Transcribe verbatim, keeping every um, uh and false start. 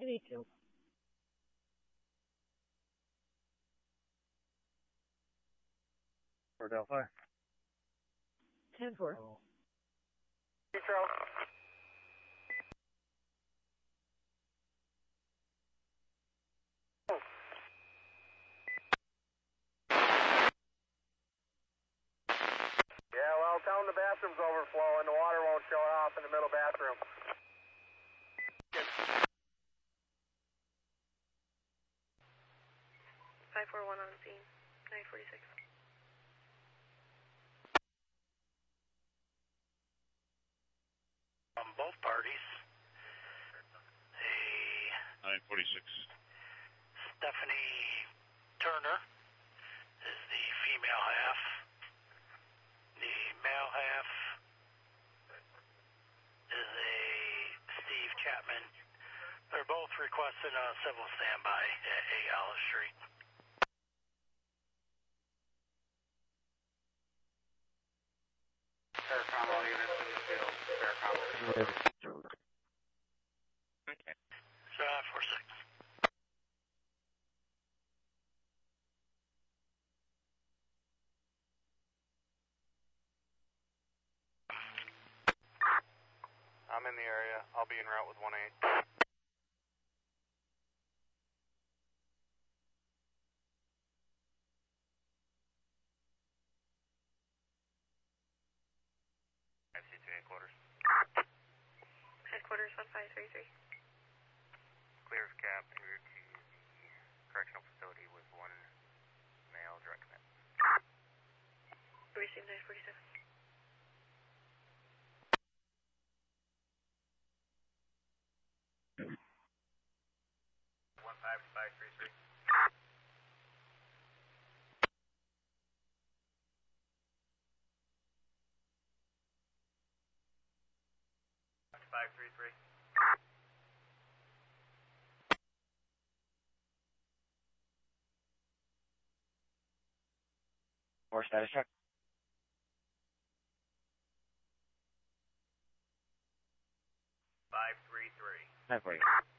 I need to. For Delphi. ten four. Oh. Control. Yeah, well, tell them the bathroom's overflowing. The water won't show off in the middle bathroom. five four one on scene, nine forty-six. From both parties, a nine forty-six. Stephanie Turner is the female half. The male half is a Steve Chapman. They're both requesting a civil standby at eight Alice Street. Fair combo units in the field. Fair combo. Okay. So nine four six. I'm in the area. I'll be en route with one eight. F C three headquarters. Headquarters one five three three. Clear of cap en route to the correctional facility with one male direct command. Receive nine forty-seven. one five five three three. five three three. More status check. five three three. nine forty.